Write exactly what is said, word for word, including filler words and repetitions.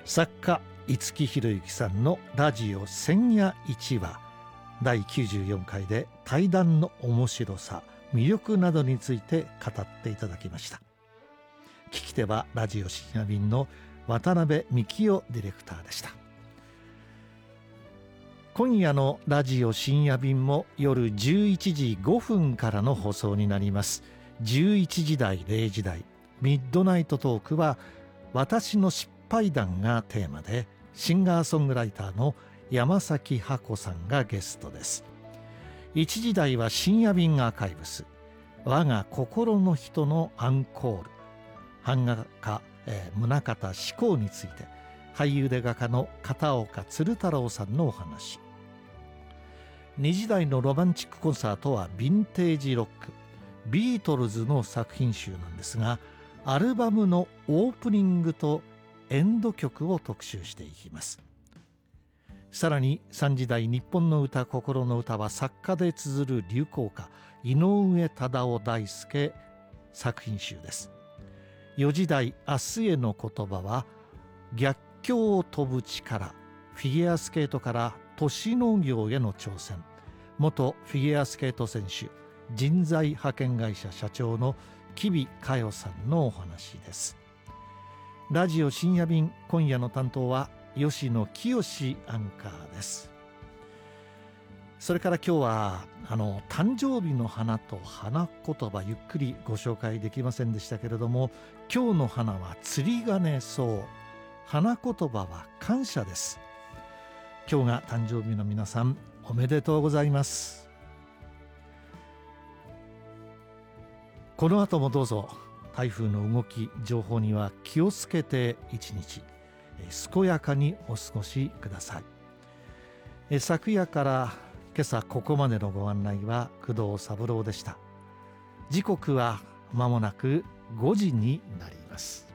作家五木ひろゆきさんのラジオ千夜一話だいきゅうじゅうよんかいで対談の面白さ魅力などについて語っていただきました。聞き手はラジオ深夜便の渡辺幹夫ディレクターでした。今夜のラジオ深夜便も夜じゅういちじごふんからの放送になります。じゅういちじ台れいじ台ミッドナイトトークは私の失敗談がテーマで、シンガーソングライターの山崎ハコさんがゲストです。いちじ台は深夜便アーカイブス、我が心の人のアンコール、版画家、えー、宗像志功について俳優で画家の片岡鶴太郎さんのお話。にじ台のロマンチックコンサートはヴィンテージロック、ビートルズの作品集なんですが、アルバムのオープニングとエンド曲を特集していきます。さらにさんじ台日本の歌心の歌は作家で綴る流行歌井上忠雄大輔作品集です。よじ台明日への言葉は逆境を飛ぶ力、フィギュアスケートから都市農業への挑戦、元フィギュアスケート選手、人材派遣会社社長の吉備佳代さんのお話です。ラジオ深夜便、今夜の担当は吉野清アンカーです。それから今日はあの誕生日の花と花言葉、ゆっくりご紹介できませんでしたけれども、今日の花は釣り鐘草、花言葉は感謝です。今日が誕生日の皆さん、おめでとうございます。この後もどうぞ台風の動き、情報には気をつけて一日健やかにお過ごしください。昨夜から今朝ここまでのご案内は工藤三郎でした。時刻は間もなくごじになります。